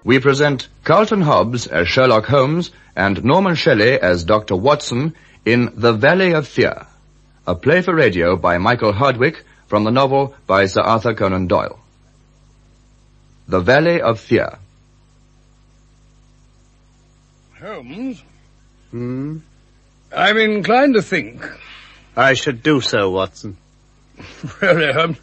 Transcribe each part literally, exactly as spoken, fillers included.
we present Carlton Hobbs as Sherlock Holmes and Norman Shelley as Doctor Watson in The Valley of Fear, a play for radio by Michael Hardwick from the novel by Sir Arthur Conan Doyle. The Valley of Fear. Holmes? Hmm? I'm inclined to think... I should do so, Watson. Really, Holmes,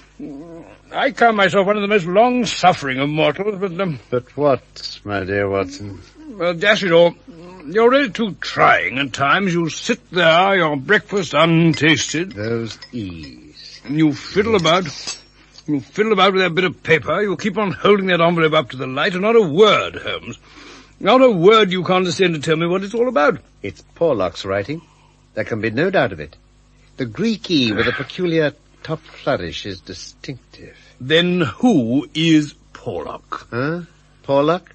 I count myself one of the most long-suffering of mortals, but... Um, but what, my dear Watson? Well, dash it all, you're really too trying at times. You sit there, your breakfast untasted. Those E's. And you fiddle about... You fiddle about with that bit of paper. You keep on holding that envelope up to the light, and not a word, Holmes. Not a word you condescend to tell me what it's all about. It's Porlock's writing. There can be no doubt of it. The Greek E with a peculiar top flourish is distinctive. Then who is Porlock? Huh? Porlock?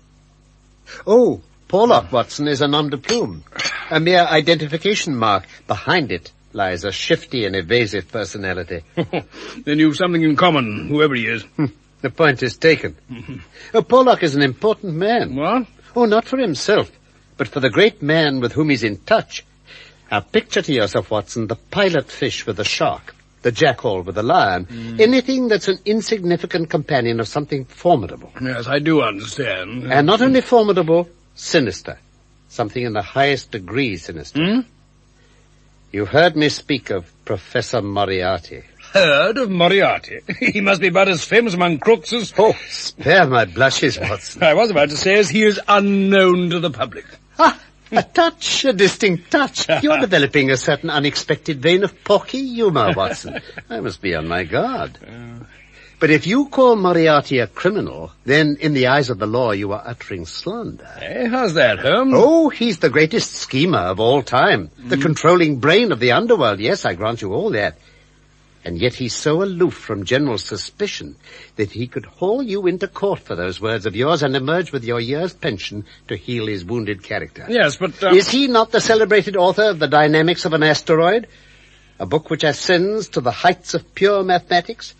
Oh, Porlock, Watson, is a nom de plume. A mere identification mark. Behind it lies a shifty and evasive personality. Then you've something in common, whoever he is. The point is taken. Oh, Porlock is an important man. What? Oh, not for himself, but for the great man with whom he's in touch. Now, picture to yourself, Watson, the pilot fish with the shark, the jackal with the lion, mm. anything that's an insignificant companion of something formidable. Yes, I do understand. And not only formidable, sinister. Something in the highest degree sinister. Mm? You've heard me speak of Professor Moriarty. Heard of Moriarty? He must be about as famous among crooks as... Oh, spare my blushes, Watson. I was about to say as he is unknown to the public. Ah! A touch, a distinct touch. You're developing a certain unexpected vein of porky humour, Watson. I must be on my guard. Uh, but if you call Moriarty a criminal, then in the eyes of the law you are uttering slander. Eh, how's that, Holmes? Oh, he's the greatest schemer of all time. Mm. The controlling brain of the underworld. Yes, I grant you all that. And yet he's so aloof from general suspicion that he could haul you into court for those words of yours and emerge with your year's pension to heal his wounded character. Yes, but... Uh... Is he not the celebrated author of The Dynamics of an Asteroid? A book which ascends to the heights of pure mathematics?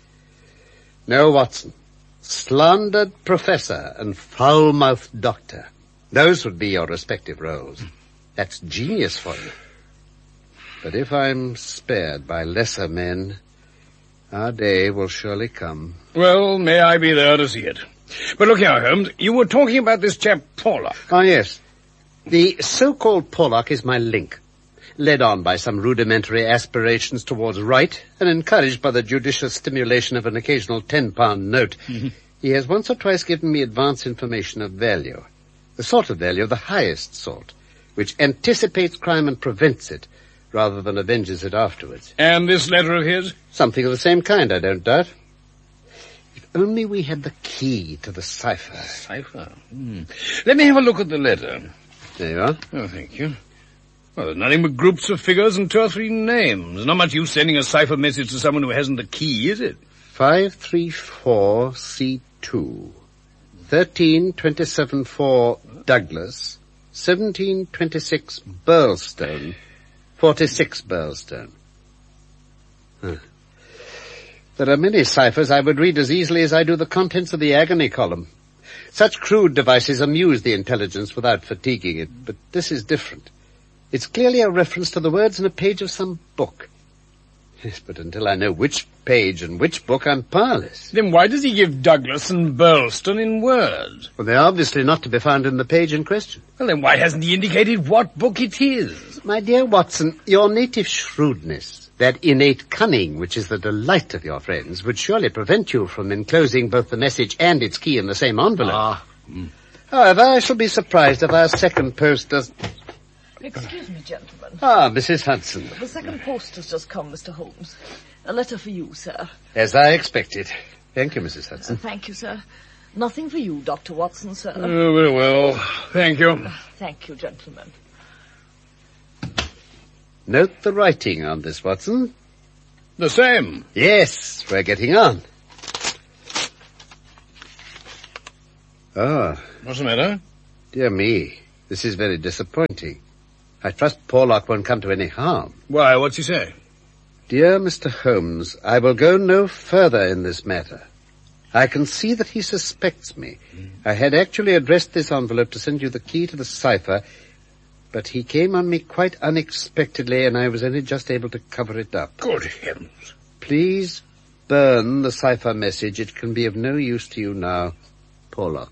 No, Watson. Slandered professor and foul-mouthed doctor. Those would be your respective roles. That's genius for you. But if I'm spared by lesser men... our day will surely come. Well, may I be there to see it. But look here, Holmes, you were talking about this chap Porlock. Ah, yes. The so-called Porlock is my link. Led on by some rudimentary aspirations towards right, and encouraged by the judicious stimulation of an occasional ten-pound note, mm-hmm. he has once or twice given me advance information of value. The sort of value, the highest sort, which anticipates crime and prevents it, rather than avenges it afterwards. And this letter of his? Something of the same kind, I don't doubt. If only we had the key to the cipher. Cipher? Hmm. Let me have a look at the letter. There you are. Oh, thank you. Well, there's nothing but groups of figures and two or three names. Not much use sending a cipher message to someone who hasn't the key, is it? five three four C two. thirteen twenty-seven four Douglas. seventeen twenty-six Burlstone. forty-six Burlstone. Huh. There are many ciphers I would read as easily as I do the contents of the agony column. Such crude devices amuse the intelligence without fatiguing it, but this is different. It's clearly a reference to the words in a page of some book. Yes, but until I know which page and which book, I'm powerless. Then why does he give Douglas and Burlstone in words? Well, they're obviously not to be found in the page in question. Well, then why hasn't he indicated what book it is? My dear Watson, your native shrewdness, that innate cunning which is the delight of your friends, would surely prevent you from enclosing both the message and its key in the same envelope. Ah. Mm. However, I shall be surprised if our second post does... Excuse me, gentlemen. Ah, Missus Hudson. The second post has just come, Mister Holmes. A letter for you, sir. As I expected. Thank you, Missus Hudson. Uh, thank you, sir. Nothing for you, Doctor Watson, sir. Oh, very well. Thank you. Uh, thank you, gentlemen. Note the writing on this, Watson. The same? Yes, we're getting on. Ah. What's the matter? Dear me, this is very disappointing. I trust Porlock won't come to any harm. Why, what's he say? Dear Mister Holmes, I will go no further in this matter. I can see that he suspects me. Mm. I had actually addressed this envelope to send you the key to the cipher, but he came on me quite unexpectedly, and I was only just able to cover it up. Good heavens. Please burn the cipher message. It can be of no use to you now. Porlock.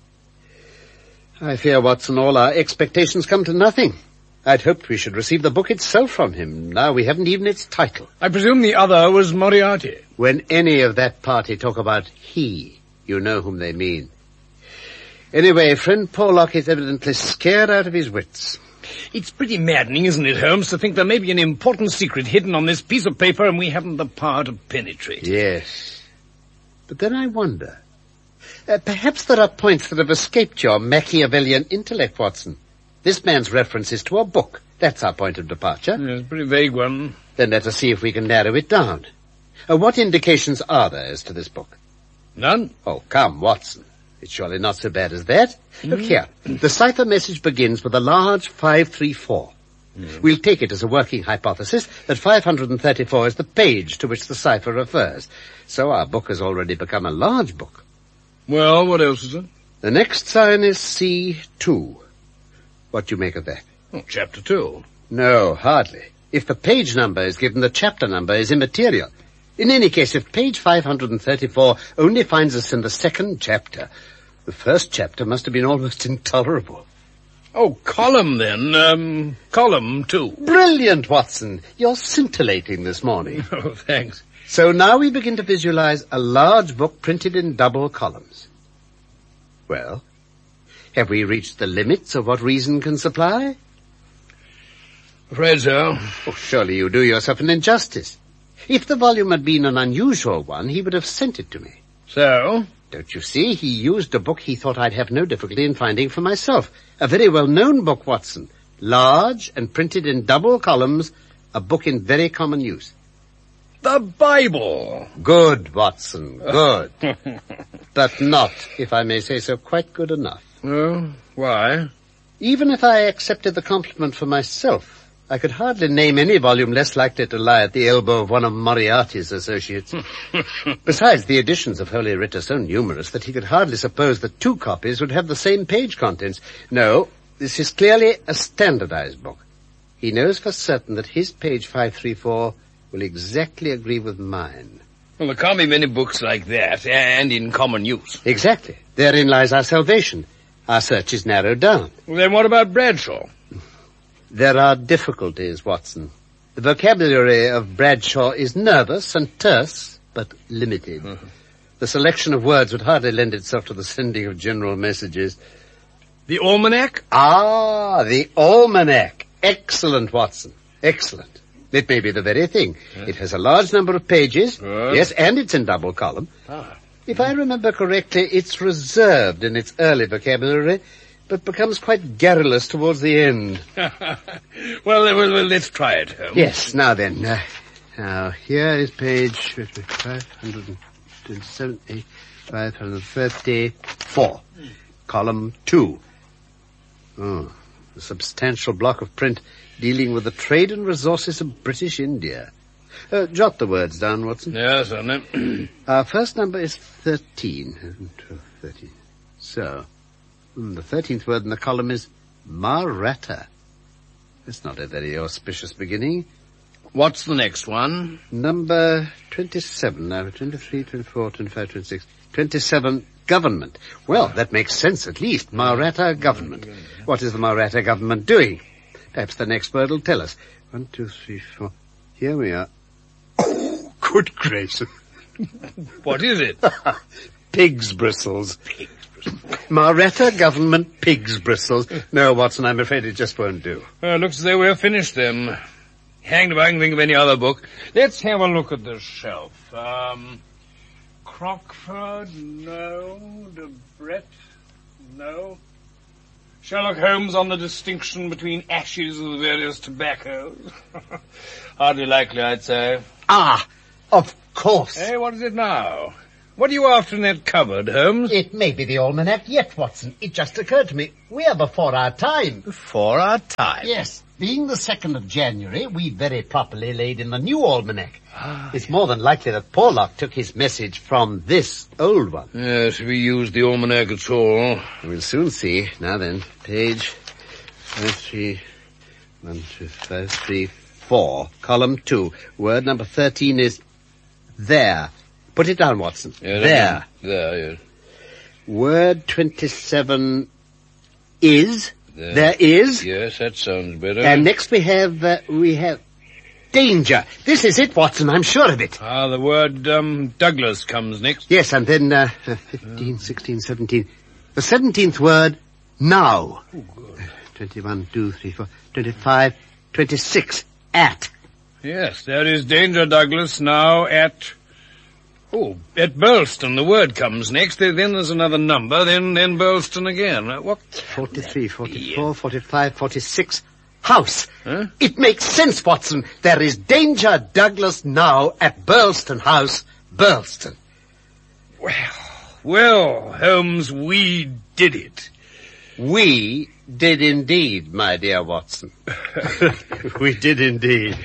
I fear, Watson, all our expectations come to nothing. I'd hoped we should receive the book itself from him. Now we haven't even its title. I presume the other was Moriarty. When any of that party talk about he, you know whom they mean. Anyway, friend Porlock is evidently scared out of his wits. It's pretty maddening, isn't it, Holmes, to think there may be an important secret hidden on this piece of paper and we haven't the power to penetrate. Yes. But then I wonder. Uh, perhaps there are points that have escaped your Machiavellian intellect, Watson. This man's reference is to a book. That's our point of departure. Yes, a pretty vague one. Then let us see if we can narrow it down. Uh, what indications are there as to this book? None. Oh, come, Watson. It's surely not so bad as that. Mm. Look here. The cipher message begins with a large five three four. Mm. We'll take it as a working hypothesis that five hundred thirty-four is the page to which the cipher refers. So our book has already become a large book. Well, what else is it? The next sign is C two. What do you make of that? Oh, chapter two. No, hardly. If the page number is given, the chapter number is immaterial. In any case, if page five hundred thirty-four only finds us in the second chapter, the first chapter must have been almost intolerable. Oh, column then. Um, column two. Brilliant, Watson. You're scintillating this morning. Oh, thanks. So now we begin to visualize a large book printed in double columns. Well, have we reached the limits of what reason can supply? Afraid so. Oh, surely you do yourself an injustice. If the volume had been an unusual one, he would have sent it to me. So? Don't you see? He used a book he thought I'd have no difficulty in finding for myself. A very well-known book, Watson. Large and printed in double columns, a book in very common use. The Bible. Good, Watson, good. But not, if I may say so, quite good enough. Well, why? Even if I accepted the compliment for myself, I could hardly name any volume less likely to lie at the elbow of one of Moriarty's associates. Besides, the editions of Holy Writ are so numerous that he could hardly suppose that two copies would have the same page contents. No, this is clearly a standardized book. He knows for certain that his page five three four will exactly agree with mine. Well, there can't be many books like that, and in common use. Exactly. Therein lies our salvation. Our search is narrowed down. Well, then what about Bradshaw? There are difficulties, Watson. The vocabulary of Bradshaw is nervous and terse, but limited. Mm-hmm. The selection of words would hardly lend itself to the sending of general messages. The Almanac? Ah, the Almanac. Excellent, Watson. Excellent. It may be the very thing. Yes. It has a large number of pages. Yes, yes and it's in double column. Ah. If I remember correctly, it's reserved in its early vocabulary, but becomes quite garrulous towards the end. well, well, well, let's try it, Holmes. Yes, now then. Uh, now, here is page five hundred twenty-seven, five hundred thirty-four, mm. column two. Oh, a substantial block of print dealing with the trade and resources of British India. Uh, jot the words down, Watson. Yes, I know. Our first number is thirteen. twelve, thirteen. So, the thirteenth word in the column is Mahratta. That's not a very auspicious beginning. What's the next one? Number twenty-seven. Now, twenty-three, twenty-four, twenty-five, twenty-six, twenty-seven, government. Well, that makes sense at least. Mahratta government. What is the Mahratta government doing? Perhaps the next word will tell us. One, two, three, four. Here we are. Oh, good gracious. What is it? Pig's bristles. Pig's bristles. Mahratta government pig's bristles. No, Watson, I'm afraid it just won't do. Well, looks as though we're finished then. Hanged if I can think of any other book. Let's have a look at the shelf. Um, Crockford, no. Debrett, no. Sherlock Holmes on the distinction between ashes of the various tobaccos. Hardly likely, I'd say. Ah, of course. Hey, what is it now? What are you after in that cupboard, Holmes? It may be the Almanac yet, Watson. It just occurred to me. We are before our time. Before our time? Yes. Being the second of January, we very properly laid in the new almanac. Ah, it's more than likely that Porlock took his message from this old one. Yes, we used the almanac at all. We'll soon see. Now then, page five, three, one, two, five, three, four, column two. Word number thirteen is there. Put it down, Watson. Yeah, there. There, yes. Word twenty-seven is. There. There is. Yes, that sounds better. And next we have, uh, we have danger. This is it, Watson, I'm sure of it. Ah, the word, um, Douglas comes next. Yes, and then, uh, fifteen, sixteen, seventeen. The seventeenth word, now. Oh, good. twenty-one, two, three, four, twenty-five, twenty-six, at. Yes, there is danger, Douglas, now at... Oh, at Burlston, the word comes next. Then there's another number, then then Burlston again. Uh, what? forty-three, forty-four, forty-five, forty-six. House. Huh? It makes sense, Watson. There is danger, Douglas, now at Burlston House, Burlston. Well, well, Holmes, we did it. We did indeed, my dear Watson. We did indeed.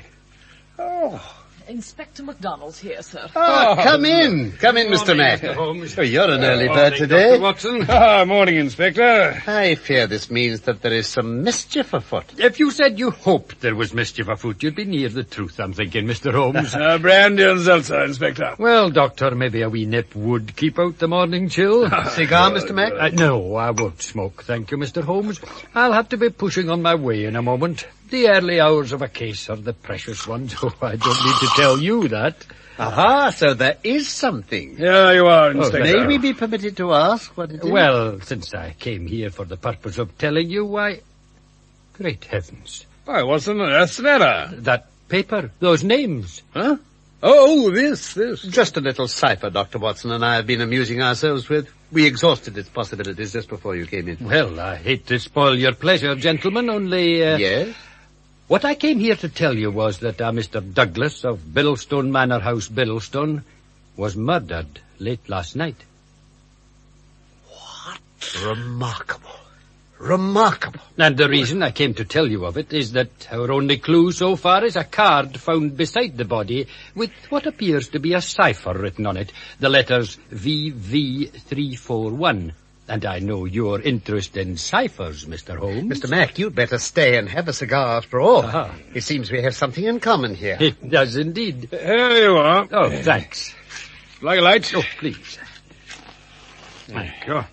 Oh. Inspector MacDonald's here, sir. Oh, come in. Come in, Mister Mac. Mister Holmes. Oh, you're an early Uh, bird morning, today. Doctor Watson. Ah, morning, Inspector. I fear this means that there is some mischief afoot. If you said you hoped there was mischief afoot, you'd be near the truth, I'm thinking, Mister Holmes. Uh, brandy and seltzer, Inspector. Well, Doctor, maybe a wee nip would keep out the morning chill. Cigar, Mister Mac? Uh, no, I won't smoke, thank you, Mister Holmes. I'll have to be pushing on my way in a moment. The early hours of a case are the precious ones, oh, I don't need to tell you that. Aha, so there is something. Here you are, Inspector. May we be permitted to ask what it is? Well, since I came here for the purpose of telling you, why... Great heavens. Why, what's the that's the matter? That paper, those names. Huh? Oh, this, this. Just a little cipher Doctor Watson and I have been amusing ourselves with. We exhausted its possibilities just before you came in. Well, I hate to spoil your pleasure, gentlemen, only... Uh, Yes? What I came here to tell you was that uh, Mister Douglas of Biddlestone Manor House, Biddlestone, was murdered late last night. What? Remarkable. Remarkable. And the reason I came to tell you of it is that our only clue so far is a card found beside the body with what appears to be a cipher written on it, the letters V V three four one. And I know you're interested in ciphers, Mister Holmes. Mister Mac, you'd better stay and have a cigar after all. Aha. It seems we have something in common here. It does indeed. Here you are. Oh, thanks. Like a light? Oh, please. Thank you.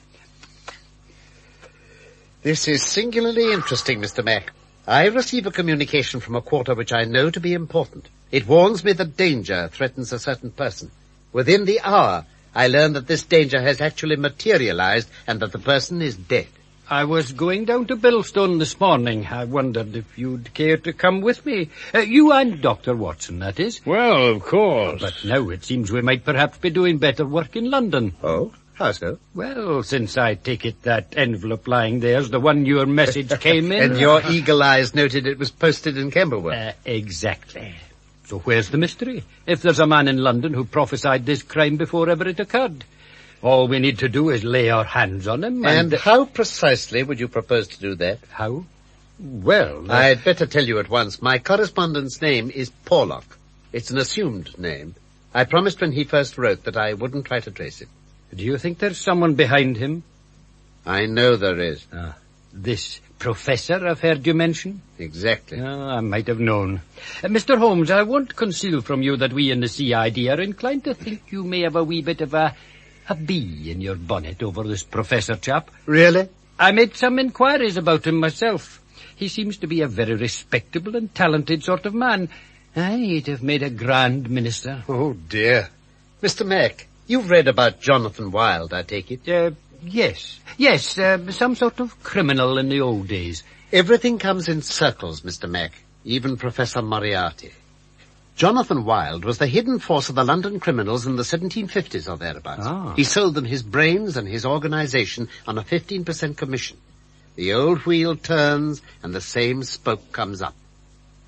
This is singularly interesting, Mister Mac. I receive a communication from a quarter which I know to be important. It warns me that danger threatens a certain person. Within the hour, I learn that this danger has actually materialized and that the person is dead. I was going down to Biddlestone this morning. I wondered if you'd care to come with me. Uh, you and Doctor Watson, that is. Well, of course. But now it seems we might perhaps be doing better work in London. Oh? How so? Well, since I take it that envelope lying there's the one your message came in. And your eagle eyes noted it was posted in Camberwell. Uh, exactly. So where's the mystery? If there's a man in London who prophesied this crime before ever it occurred, all we need to do is lay our hands on him. And, And, how precisely would you propose to do that? how? Well, uh, I'd better tell you at once. My correspondent's name is Porlock. It's an assumed name. I promised when he first wrote that I wouldn't try to trace him. do you think there's someone behind him? I know there is. Ah, this professor I've heard you mention? Exactly. Ah, I might have known. Uh, Mister Holmes, I won't conceal from you that we in the C I D are inclined to think you may have a wee bit of a, a bee in your bonnet over this professor chap. Really? I made some inquiries about him myself. He seems to be a very respectable and talented sort of man. Aye, he'd have made a grand minister. Oh, dear. Mister Mac, you've read about Jonathan Wild, I take it. Uh, yes. Yes, uh, some sort of criminal in the old days. Everything comes in circles, Mister Mac, even Professor Moriarty. Jonathan Wild was the hidden force of the London criminals in the seventeen fifties or thereabouts. Ah. He sold them his brains and his organization on a fifteen percent commission. The old wheel turns and the same spoke comes up.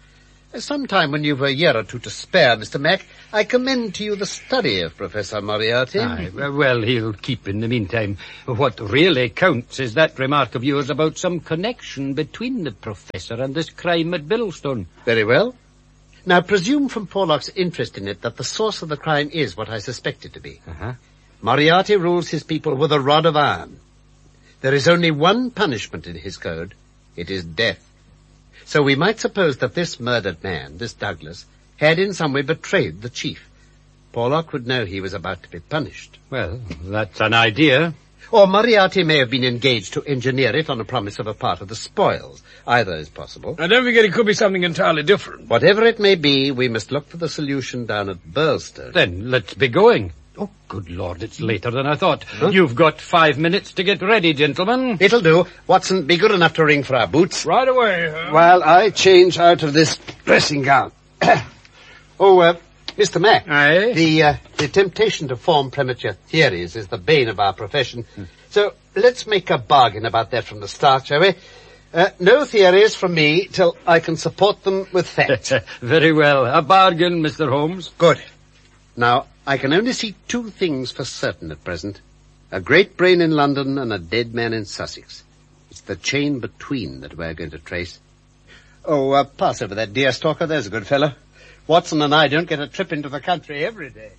Sometime when you've a year or two to spare, Mister Mac, I commend to you the study of Professor Moriarty. Aye, well, he'll keep in the meantime. What really counts is that remark of yours about some connection between the Professor and this crime at Biddlestone. Very well. Now, presume from Porlock's interest in it that the source of the crime is what I suspect it to be. Uh-huh. Moriarty rules his people with a rod of iron. There is only one punishment in his code. It is death. So we might suppose that this murdered man, this Douglas, had in some way betrayed the chief. Porlock would know he was about to be punished. Well, that's an idea. Or Moriarty may have been engaged to engineer it on a promise of a part of the spoils. Either is possible. I don't forget it could be something entirely different. Whatever it may be, we must look for the solution down at Burlstone. Then let's be going. Oh, good Lord, it's later than I thought. Huh? You've got five minutes to get ready, gentlemen. It'll do. Watson, be good enough to ring for our boots. Right away, huh? While I change out of this dressing gown. oh, uh, Mister Mac. Aye? The, uh, the temptation to form premature theories is the bane of our profession. Hmm. So let's make a bargain about that from the start, shall we? Uh, no theories from me till I can support them with facts. Very well. A bargain, Mister Holmes. Good. Now, I can only see two things for certain at present. A great brain in London and a dead man in Sussex. It's the chain between that we're going to trace. Oh, uh, pass over that deer stalker. There's a good fellow. Watson and I don't get a trip into the country every day.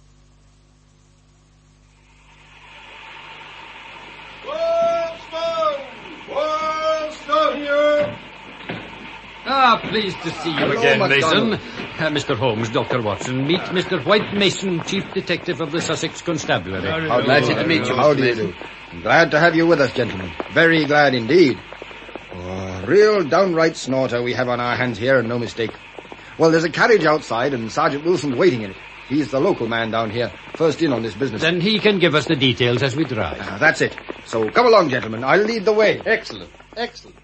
Wallstone! Wallstone here! Ah, pleased to see you Hello, again, MacDonald. Mason. Uh, Mister Holmes, Doctor Watson, meet Mister White Mason, Chief Detective of the Sussex Constabulary. How delighted to meet you, How Mister do you Mason. do? Glad to have you with us, gentlemen. Very glad indeed. Oh, real downright snorter we have on our hands here, and no mistake. Well, there's a carriage outside, and Sergeant Wilson's waiting in it. He's the local man down here, first in on this business. Then he can give us the details as we drive. Uh, that's it. So come along, gentlemen. I'll lead the way. Excellent. Excellent.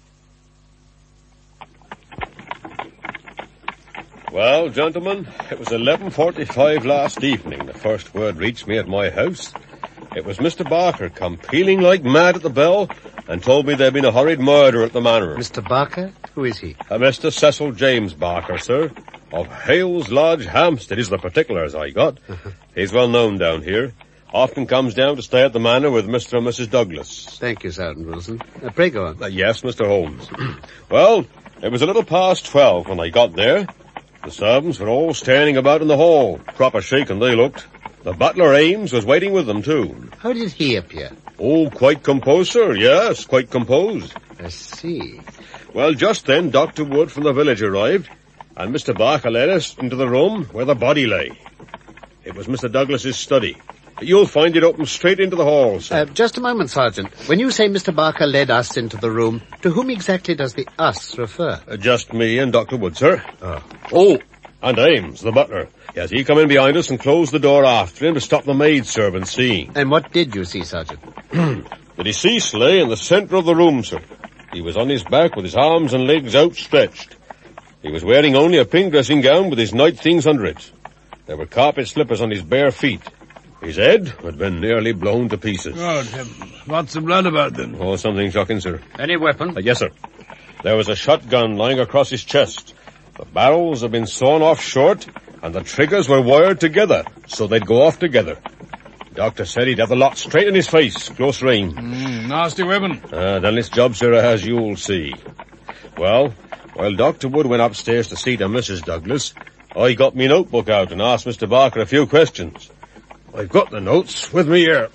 Well, gentlemen, it was eleven forty-five last evening. The first word reached me at my house. It was Mister Barker come pealing like mad at the bell and told me there'd been a horrid murder at the manor. Mister Barker? Who is he? Uh, Mister Cecil James Barker, sir, of Hales Lodge, Hampstead, is the particulars I got. He's well known down here. Often comes down to stay at the manor with Mister and Missus Douglas. Thank you, Sergeant Wilson. Uh, pray go on. Uh, yes, Mister Holmes. Well, it was a little past twelve when I got there. The servants were all standing about in the hall. Proper shaken they looked. The butler, Ames, was waiting with them, too. How did he appear? Oh, quite composed, sir. Yes, quite composed. I see. Well, just then, Doctor Wood from the village arrived, and Mister Barker led us into the room where the body lay. It was Mister Douglas's study. You'll find it open straight into the hall, sir. Uh, just a moment, Sergeant. When you say Mister Barker led us into the room, to whom exactly does the us refer? Uh, just me and Doctor Wood, sir. Oh. Oh, and Ames, the butler. Yes, he come in behind us and closed the door after him to stop the maidservant seeing. And what did you see, Sergeant? The deceased lay in the centre of the room, sir. He was on his back with his arms and legs outstretched. He was wearing only a pink dressing gown with his night things under it. There were carpet slippers on his bare feet. His head had been nearly blown to pieces. Good heavens. What's the blood about, then? Oh, something shocking, sir. Any weapon? Uh, yes, sir. There was a shotgun lying across his chest. The barrels had been sawn off short, and the triggers were wired together, so they'd go off together. Doctor said he'd have the lot straight in his face, close range. Mm, nasty weapon. Uh, then this job, sir, as you'll see. Well, while Doctor Wood went upstairs to see to Missus Douglas, I got me notebook out and asked Mister Barker a few questions. I've got the notes with me here.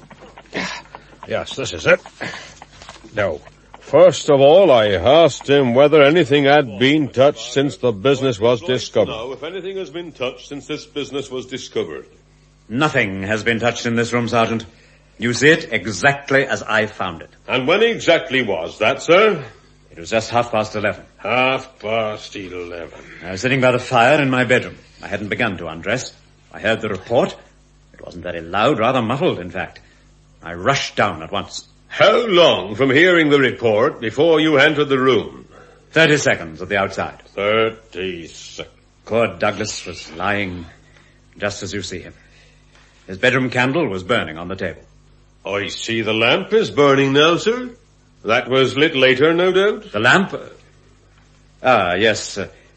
Yes, this is it. Now, first of all, I asked him whether anything had been touched since the business was discovered. Now, if anything has been touched since this business was discovered. Nothing has been touched in this room, Sergeant. You see it exactly as I found it. And when exactly was that, sir? It was just half past eleven. Half past eleven. I was sitting by the fire in my bedroom. I hadn't begun to undress. I heard the report. It wasn't very loud, rather muffled, in fact. I rushed down at once. How long from hearing the report before you entered the room? Thirty seconds at the outside. Thirty seconds. Poor Douglas was lying just as you see him. His bedroom candle was burning on the table. I see the lamp is burning now, sir. That was lit later, no doubt? The lamp? Uh, ah, yes. Uh,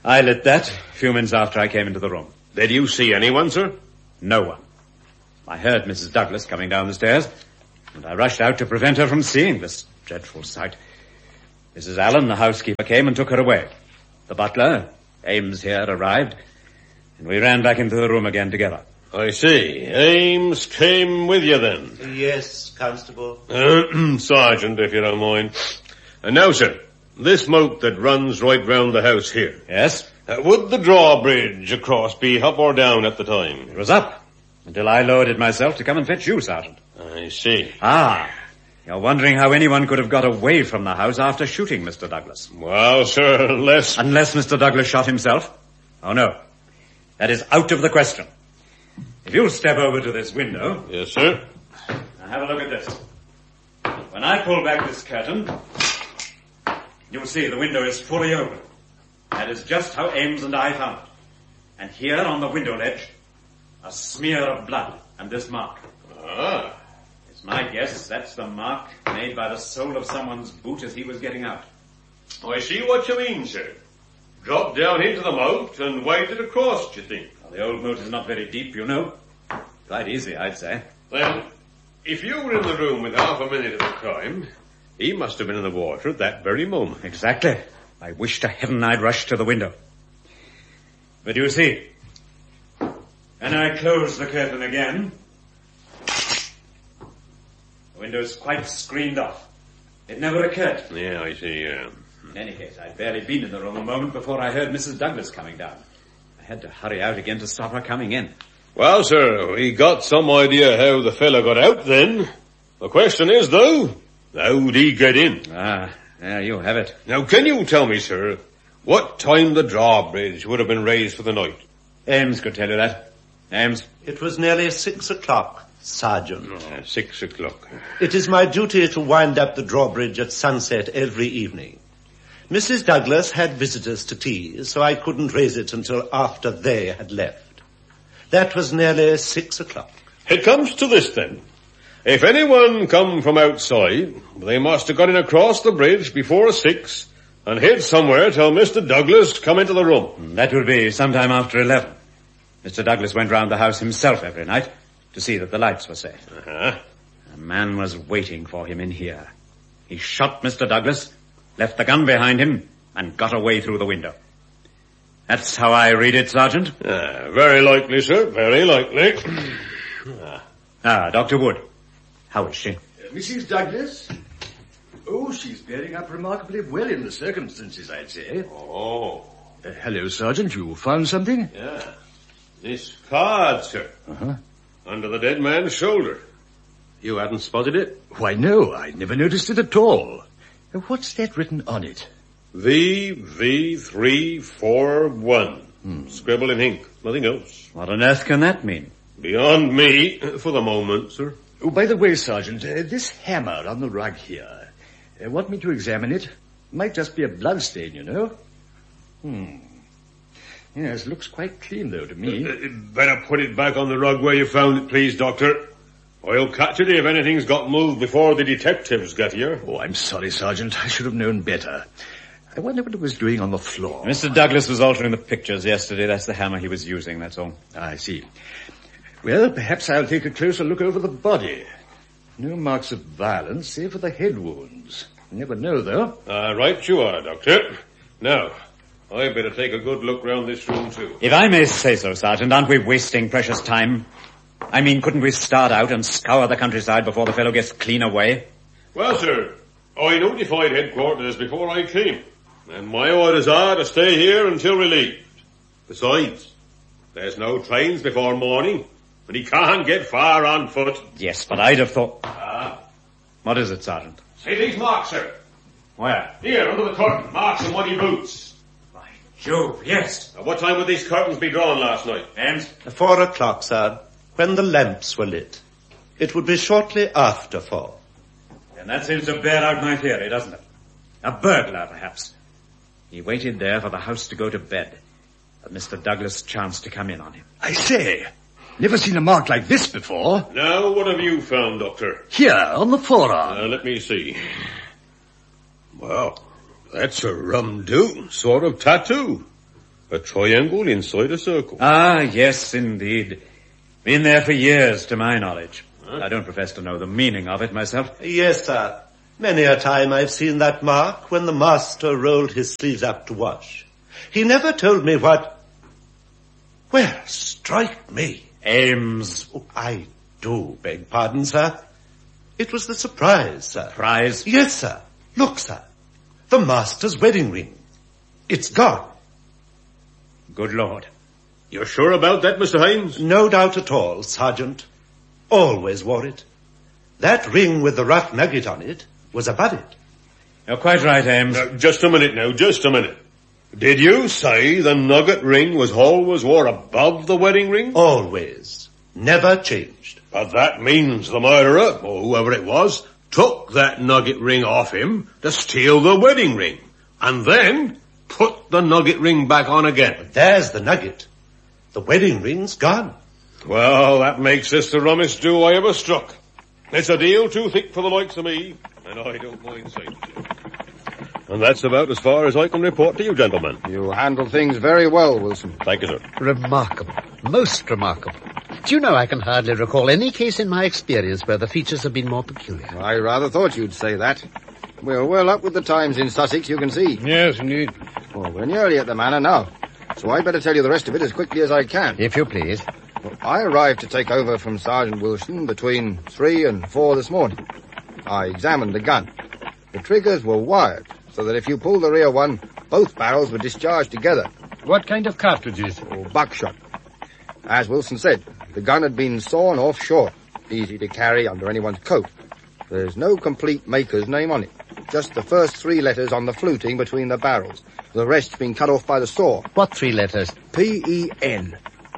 I lit that a few minutes after I came into the room. Did you see anyone, sir? No one. I heard Missus Douglas coming down the stairs, and I rushed out to prevent her from seeing this dreadful sight. Missus Allen, the housekeeper, came and took her away. The butler, Ames here, arrived, and we ran back into the room again together. I see. Ames came with you then? Yes, Constable. Uh, Sergeant, if you don't mind. And now, sir, this moat that runs right round the house here. Yes? Uh, would the drawbridge across be up or down at the time? It was up, until I lowered it myself to come and fetch you, Sergeant. I see. Ah, you're wondering how anyone could have got away from the house after shooting Mister Douglas. Well, sir, unless... Unless Mister Douglas shot himself? Oh, no. That is out of the question. If you'll step over to this window... Yes, sir. Now have a look at this. When I pull back this curtain, you'll see the window is fully open. That is just how Ames and I found it. And here on the window ledge, a smear of blood and this mark. Ah. It's my guess that's the mark made by the sole of someone's boot as he was getting out. I see what you mean, sir. Dropped down into the moat and waded across, do you think? Well, the old moat is not very deep, you know. Quite easy, I'd say. Well, if you were in the room with half a minute of the crime, he must have been in the water at that very moment. Exactly. I wish to heaven I'd rushed to the window. But you see, when I close the curtain again, the window's quite screened off. It never occurred. Yeah, I see, yeah. In any case, I'd barely been in the room a moment before I heard Missus Douglas coming down. I had to hurry out again to stop her coming in. Well, sir, we got some idea how the fellow got out then. The question is, though, how'd he get in? Ah, there you have it. Now, can you tell me, sir, what time the drawbridge would have been raised for the night? Ames could tell you that. Ames? It was nearly six o'clock, Sergeant. Oh, six o'clock. It is my duty to wind up the drawbridge at sunset every evening. Missus Douglas had visitors to tea, so I couldn't raise it until after they had left. That was nearly six o'clock. It comes to this, then. If anyone come from outside, they must have got in across the bridge before six and hid somewhere till Mister Douglas come into the room. That would be sometime after eleven. Mister Douglas went round the house himself every night to see that the lights were safe. Uh-huh. A man was waiting for him in here. He shot Mister Douglas, left the gun behind him, and got away through the window. That's how I read it, Sergeant. Ah, very likely, sir, very likely. ah. ah, Doctor Wood. How is she? Uh, Missus Douglas? Oh, she's bearing up remarkably well in the circumstances, I'd say. Oh. Uh, hello, Sergeant. You found something? Yeah. This card, sir. Uh-huh. Under the dead man's shoulder. You hadn't spotted it? Why, no. I never noticed it at all. Uh, what's that written on it? V V three four one. Hmm. Scribbled in ink. Nothing else. What on earth can that mean? Beyond me, for the moment, sir. Oh, by the way, Sergeant, uh, this hammer on the rug here. Uh, want me to examine it? Might just be a bloodstain, you know. Hmm. Yes, looks quite clean, though, to me. Uh, uh, better put it back on the rug where you found it, please, Doctor. I'll catch it if anything's got moved before the detectives get here. Oh, I'm sorry, Sergeant. I should have known better. I wonder what it was doing on the floor. Mister Douglas was altering the pictures yesterday. That's the hammer he was using, that's all. I see. Well, perhaps I'll take a closer look over the body. No marks of violence, save for the head wounds. You never know, though. Ah, uh, right you are, Doctor. Now, I'd better take a good look round this room, too. If I may say so, Sergeant, aren't we wasting precious time? I mean, couldn't we start out and scour the countryside before the fellow gets clean away? Well, sir, I notified headquarters before I came, and my orders are to stay here until relieved. Besides, there's no trains before morning, and he can't get far on foot. Yes, but I'd have thought... Ah. What is it, Sergeant? See these marks, sir? Where? Here, under the curtain, marks and muddy boots. By Jove, yes. Now, what time would these curtains be drawn last night? And? Four o'clock, sir, when the lamps were lit. It would be shortly after four. And that seems to bear out my theory, doesn't it? A burglar, perhaps. He waited there for the house to go to bed, but Mister Douglas chanced to come in on him. I say, never seen a mark like this before. Now, what have you found, Doctor? Here, on the forearm. Uh, let me see. Well, that's a rum-do sort of tattoo. A triangle inside a circle. Ah, yes, indeed. Been there for years, to my knowledge. Huh? I don't profess to know the meaning of it myself. Yes, sir. Many a time I've seen that mark when the master rolled his sleeves up to wash. He never told me what... Well, strike me. Ames. Oh, I do beg pardon, sir. It was the surprise, sir. Surprise? Yes, sir. Look, sir. The master's wedding ring. It's gone. Good Lord. You're sure about that, Mister Hynes? No doubt at all, Sergeant. Always wore it. That ring with the rough nugget on it was above it. You're quite right, Ames. Now, just a minute now, just a minute. Did you say the nugget ring was always wore above the wedding ring? Always. Never changed. But that means the murderer, or whoever it was, took that nugget ring off him to steal the wedding ring, and then put the nugget ring back on again. But there's the nugget. The wedding ring's gone. Well, that makes this the rummest do I ever struck. It's a deal too thick for the likes of me, and I don't mind saying so. And that's about as far as I can report to you, gentlemen. You handle things very well, Wilson. Thank you, sir. Remarkable. Most remarkable. Do you know, I can hardly recall any case in my experience where the features have been more peculiar. I rather thought you'd say that. We're well up with the times in Sussex, you can see. Yes, indeed. Well, we're nearly at the manor now, so I'd better tell you the rest of it as quickly as I can. If you please. Well, I arrived to take over from Sergeant Wilson between three and four this morning. I examined the gun. The triggers were wired, so that if you pulled the rear one, both barrels were discharged together. What kind of cartridges? Or buckshot. As Wilson said, the gun had been sawn off short, easy to carry under anyone's coat. There's no complete maker's name on it, just the first three letters on the fluting between the barrels. The rest being cut off by the saw. What three letters? P E N.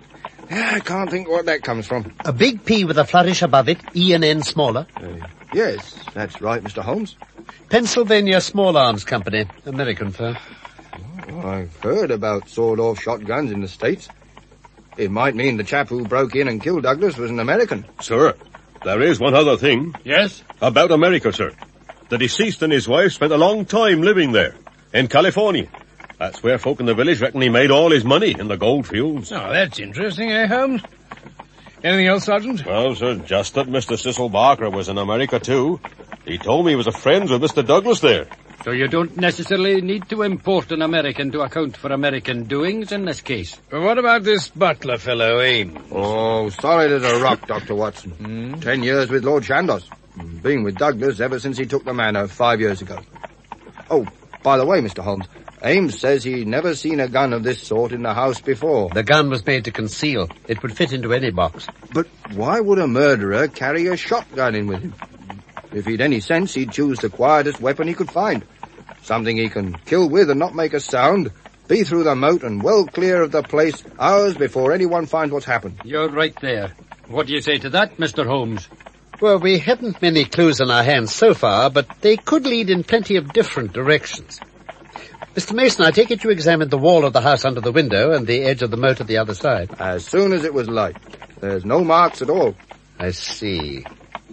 I can't think what that comes from. A big P with a flourish above it, E and N smaller. Uh, yes, that's right, Mister Holmes. Pennsylvania Small Arms Company, American firm. Oh, I've heard about sawed-off shotguns in the States. It might mean the chap who broke in and killed Douglas was an American. Sir, there is one other thing. Yes? About America, sir. The deceased and his wife spent a long time living there, in California. That's where folk in the village reckon he made all his money, in the gold fields. Oh, that's interesting, eh, Holmes? Anything else, Sergeant? Well, sir, just that Mister Cecil Barker was in America, too. He told me he was a friend with Mister Douglas there. So you don't necessarily need to import an American to account for American doings in this case. But what about this butler fellow, Ames? Oh, solid as a rock, Doctor Watson. Hmm? Ten years with Lord Chandos. Been with Douglas ever since he took the manor five years ago. Oh, by the way, Mister Holmes, Ames says he'd never seen a gun of this sort in the house before. The gun was made to conceal. It would fit into any box. But why would a murderer carry a shotgun in with him? If he'd any sense, he'd choose the quietest weapon he could find. Something he can kill with and not make a sound, be through the moat and well clear of the place hours before anyone finds what's happened. You're right there. What do you say to that, Mister Holmes? Well, we haven't many clues in our hands so far, but they could lead in plenty of different directions. Mister Mason, I take it you examined the wall of the house under the window and the edge of the moat at the other side. As soon as it was light. There's no marks at all. I see.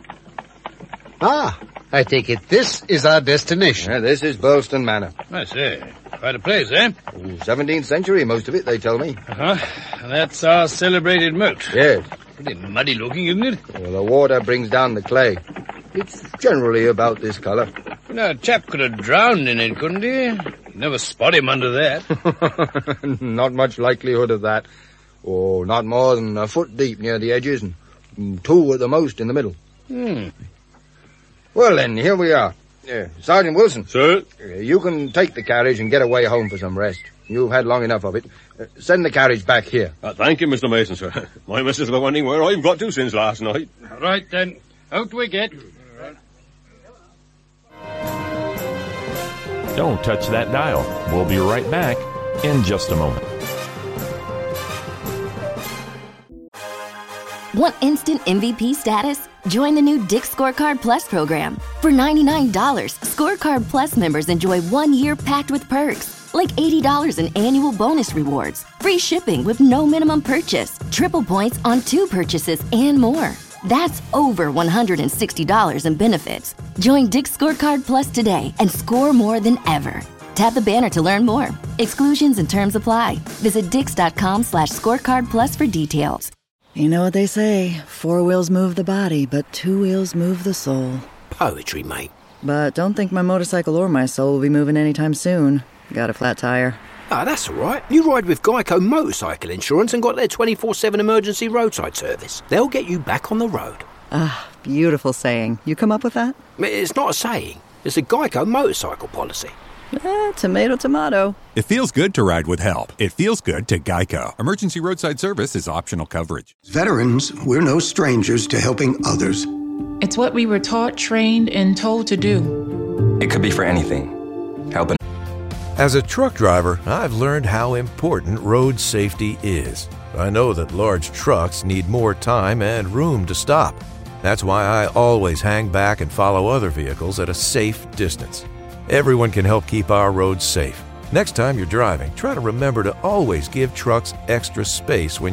Ah, I take it this is our destination. Yeah, this is Burlston Manor. I say, quite a place, eh? seventeenth century, most of it, they tell me. Uh-huh. That's our celebrated moat. Yes. Pretty muddy looking, isn't it? Well, the water brings down the clay. It's generally about this colour. You know, a chap could have drowned in it, couldn't he? You'd never spot him under that. Not much likelihood of that. Oh, not more than a foot deep near the edges and two at the most in the middle. Hmm. Well, then, here we are. Uh, Sergeant Wilson. Sir? Uh, you can take the carriage and get away home for some rest. You've had long enough of it. Uh, send the carriage back here. Uh, thank you, Mister Mason, sir. My missus will go anywhere I've got to since last night. All right, then. Out we get. Don't touch that dial. We'll be right back in just a moment. Want instant M V P status? Join the new Dick's Scorecard Plus program. For ninety-nine dollars, Scorecard Plus members enjoy one year packed with perks, like eighty dollars in annual bonus rewards, free shipping with no minimum purchase, triple points on two purchases, and more. That's over one hundred sixty dollars in benefits. Join Dick's Scorecard Plus today and score more than ever. Tap the banner to learn more. Exclusions and terms apply. Visit dix.com slash scorecard plus for details. You know what they say, four wheels move the body, but two wheels move the soul. Poetry, mate. But don't think my motorcycle or my soul will be moving anytime soon. Got a flat tire. Ah, that's all right. You ride with Geico Motorcycle Insurance and got their twenty-four seven emergency roadside service. They'll get you back on the road. Ah, beautiful saying. You come up with that? It's not a saying. It's a Geico motorcycle policy. Eh, tomato, tomato. It feels good to ride with help. It feels good to Geico. Emergency roadside service is optional coverage. Veterans, we're no strangers to helping others. It's what we were taught, trained, and told to do. It could be for anything. Helping. As a truck driver, I've learned how important road safety is. I know that large trucks need more time and room to stop. That's why I always hang back and follow other vehicles at a safe distance. Everyone can help keep our roads safe. Next time you're driving, try to remember to always give trucks extra space when